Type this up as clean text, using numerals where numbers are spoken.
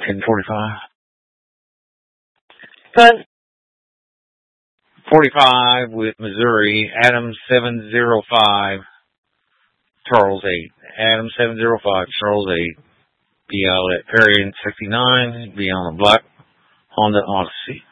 in 45. Good. 45 with Missouri, Adam 705, Charles 8. Adam 705, Charles 8. Be out at Perry in 69. Be on a black Honda Odyssey.